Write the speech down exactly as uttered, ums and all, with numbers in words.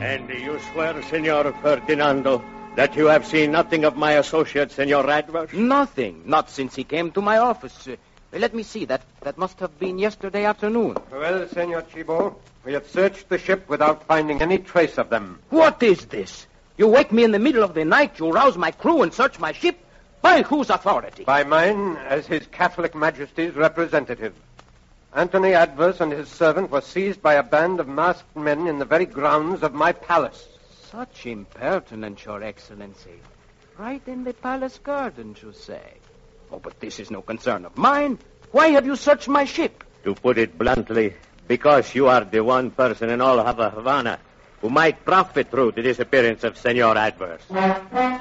And you swear, Senor Ferdinando, that you have seen nothing of my associate, Senor Adverse? Nothing. Not since he came to my office. Uh, let me see. That, that must have been yesterday afternoon. Well, Senor Chibo, we have searched the ship without finding any trace of them. What is this? You wake me in the middle of the night, you rouse my crew and search my ship? By whose authority? By mine, as His Catholic Majesty's representative. Anthony Adverse and his servant were seized by a band of masked men in the very grounds of my palace. Such impertinence, Your Excellency. Right in the palace gardens, you say. Oh, but this is no concern of mine. Why have you searched my ship? To put it bluntly, because you are the one person in all of Havana who might profit through the disappearance of Senor Adverse.